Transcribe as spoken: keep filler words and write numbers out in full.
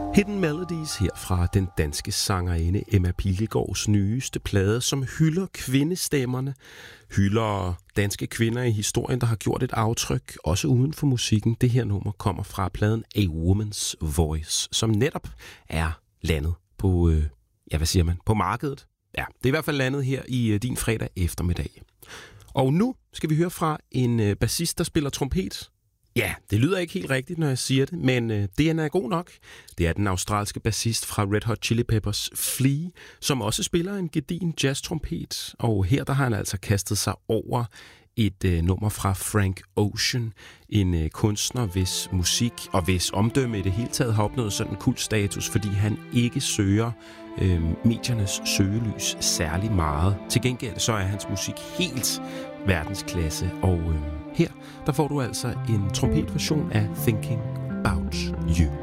Hidden Melodies her fra den danske sangerinde Emma Pilgaards nyeste plade, som hylder kvindestemmerne, hylder danske kvinder i historien, der har gjort et aftryk, også uden for musikken. Det her nummer kommer fra pladen A Woman's Voice, som netop er landet på, øh, ja, hvad siger man, på markedet. Ja, det er i hvert fald landet her i øh, din fredag eftermiddag. Og nu skal vi høre fra en øh, bassist, der spiller trompet. Ja, det lyder ikke helt rigtigt, når jeg siger det, men øh, D N A er god nok. Det er den australske bassist fra Red Hot Chili Peppers, Flea, som også spiller en gedigen jazz-trompet. Og her der har han altså kastet sig over et øh, nummer fra Frank Ocean, en øh, kunstner, hvis musik og hvis omdømme i det hele taget har opnået sådan en kultstatus, fordi han ikke søger øh, mediernes søgelys særlig meget. Til gengæld så er hans musik helt verdensklasse, og øh, her der får du altså en trompetversion af Thinking About You.